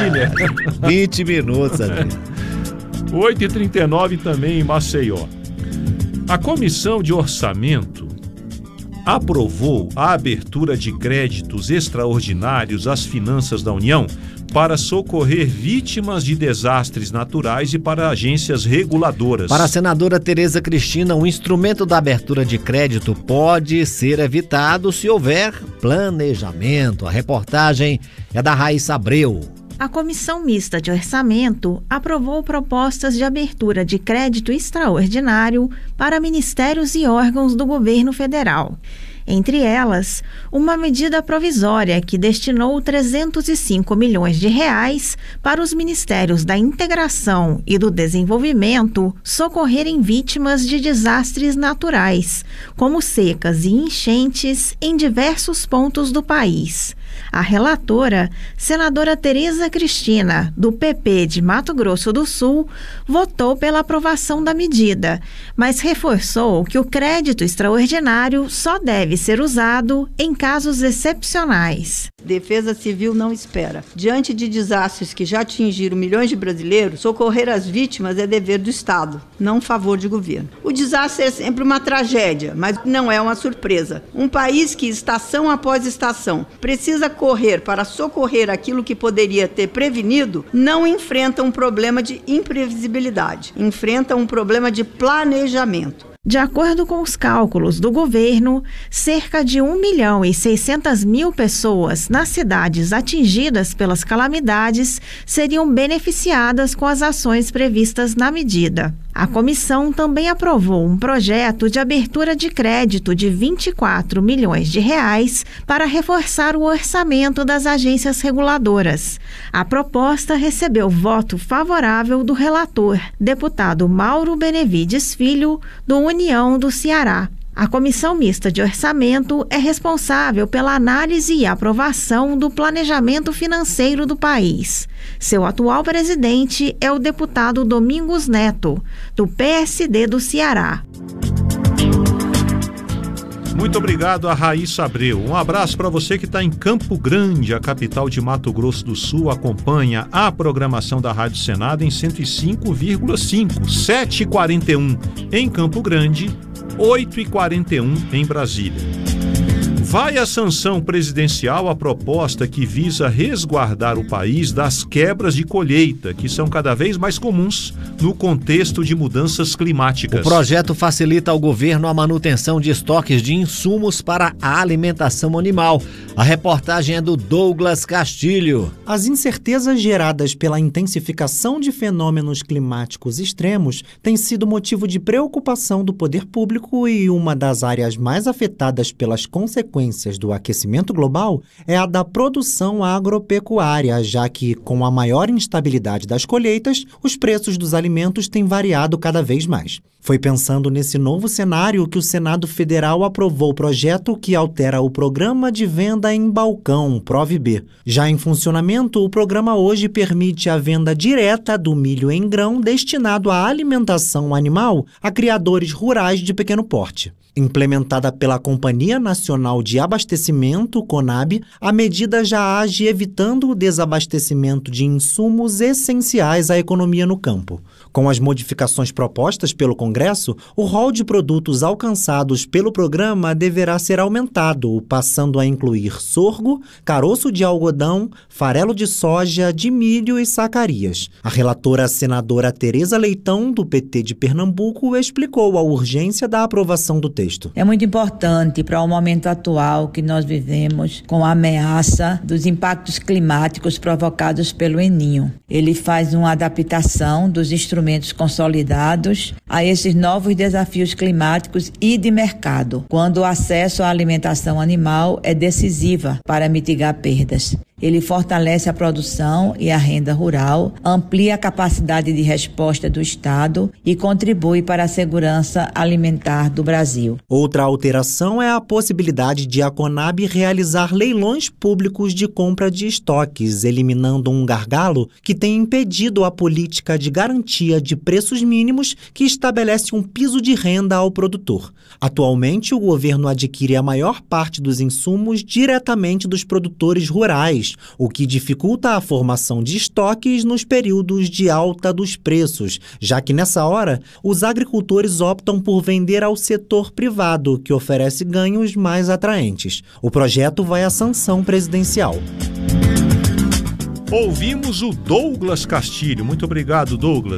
Brasília. 20 minutos, amigo. 8h39 também em Maceió. A Comissão de Orçamento aprovou a abertura de créditos extraordinários às finanças da União para socorrer vítimas de desastres naturais e para agências reguladoras. Para a senadora Tereza Cristina, o instrumento da abertura de crédito pode ser evitado se houver planejamento. A reportagem é da Raíssa Abreu. A Comissão Mista de Orçamento aprovou propostas de abertura de crédito extraordinário para ministérios e órgãos do governo federal. Entre elas, uma medida provisória que destinou 305 milhões de reais para os Ministérios da Integração e do Desenvolvimento socorrerem vítimas de desastres naturais, como secas e enchentes em diversos pontos do país. A relatora, senadora Tereza Cristina, do PP de Mato Grosso do Sul, votou pela aprovação da medida, mas reforçou que o crédito extraordinário só deve ser usado em casos excepcionais. Defesa Civil não espera. Diante de desastres que já atingiram milhões de brasileiros, socorrer as vítimas é dever do Estado, não favor de governo. O desastre é sempre uma tragédia, mas não é uma surpresa. Um país que, estação após estação, precisa correr para socorrer aquilo que poderia ter prevenido, não enfrenta um problema de imprevisibilidade, enfrenta um problema de planejamento. De acordo com os cálculos do governo, cerca de 1.600.000 pessoas nas cidades atingidas pelas calamidades seriam beneficiadas com as ações previstas na medida. A comissão também aprovou um projeto de abertura de crédito de 24 milhões de reais para reforçar o orçamento das agências reguladoras. A proposta recebeu voto favorável do relator, deputado Mauro Benevides Filho, do União do Ceará. A Comissão Mista de Orçamento é responsável pela análise e aprovação do planejamento financeiro do país. Seu atual presidente é o deputado Domingos Neto, do PSD do Ceará. Muito obrigado a Raíssa Abreu. Um abraço para você que está em Campo Grande, a capital de Mato Grosso do Sul. Acompanha a programação da Rádio Senado em 105,5, 7h41 em Campo Grande, 8h41 em Brasília. Vai a sanção presidencial a proposta que visa resguardar o país das quebras de colheita, que são cada vez mais comuns no contexto de mudanças climáticas. O projeto facilita ao governo a manutenção de estoques de insumos para a alimentação animal. A reportagem é do Douglas Castilho. As incertezas geradas pela intensificação de fenômenos climáticos extremos têm sido motivo de preocupação do poder público e uma das áreas mais afetadas pelas consequências do aquecimento global é a da produção agropecuária, já que, com a maior instabilidade das colheitas, os preços dos alimentos têm variado cada vez mais. Foi pensando nesse novo cenário que o Senado Federal aprovou o projeto que altera o Programa de Venda em Balcão, PROVB. Já em funcionamento, o programa hoje permite a venda direta do milho em grão destinado à alimentação animal a criadores rurais de pequeno porte. Implementada pela Companhia Nacional de Abastecimento, CONAB, a medida já age evitando o desabastecimento de insumos essenciais à economia no campo. Com as modificações propostas pelo Congresso, o rol de produtos alcançados pelo programa deverá ser aumentado, passando a incluir sorgo, caroço de algodão, farelo de soja, de milho e sacarias. A relatora senadora Tereza Leitão, do PT de Pernambuco, explicou a urgência da aprovação do texto. É muito importante para o momento atual que nós vivemos com a ameaça dos impactos climáticos provocados pelo El Niño. Ele faz uma adaptação dos instrumentos consolidados a esses novos desafios climáticos e de mercado, quando o acesso à alimentação animal é decisiva para mitigar perdas. Ele fortalece a produção e a renda rural, amplia a capacidade de resposta do Estado e contribui para a segurança alimentar do Brasil. Outra alteração é a possibilidade de a CONAB realizar leilões públicos de compra de estoques, eliminando um gargalo que tem impedido a política de garantia de preços mínimos que estabelece um piso de renda ao produtor. Atualmente, o governo adquire a maior parte dos insumos diretamente dos produtores rurais, meses, o que dificulta a formação de estoques nos períodos de alta dos preços, já que nessa hora os agricultores optam por vender ao setor privado, que oferece ganhos mais atraentes. O projeto vai à sanção presidencial. Ouvimos o Douglas Castilho. Muito obrigado, Douglas.